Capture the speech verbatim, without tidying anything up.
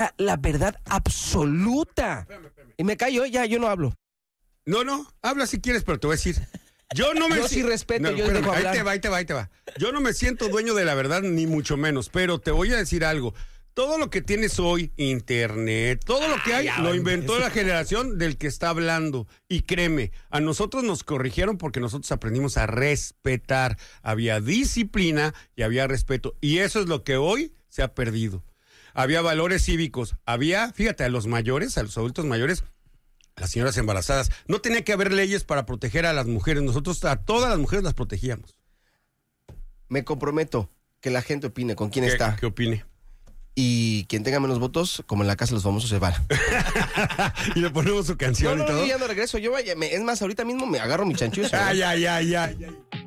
la verdad absoluta. Y me callo, ya, yo no hablo. No, no, habla si quieres, pero te voy a decir. Yo no me Yo sí respeto, yo espérame, dejo ahí hablar. te va, ahí te va, ahí te va. Yo no me siento dueño de la verdad, ni mucho menos, pero te voy a decir algo. Todo lo que tienes hoy, internet, todo lo que hay, ya, lo hombre, inventó eso- la generación del que está hablando. Y créeme, a nosotros nos corrigieron porque nosotros aprendimos a respetar. Había disciplina y había respeto. Y eso es lo que hoy se ha perdido. Había valores cívicos. Había, fíjate, a los mayores, a los adultos mayores, a las señoras embarazadas. No tenía que haber leyes para proteger a las mujeres. Nosotros a todas las mujeres las protegíamos. Me comprometo que la gente opine con quién ¿Qué, está. ¿Qué opine? Y quien tenga menos votos, como en la casa de los famosos, se va. Y le ponemos su canción No, y no, todo. yo ya no regreso. Yo vaya, me- es más, ahorita mismo me agarro mi chanchullo. Ay, ay, ay, ay, ay.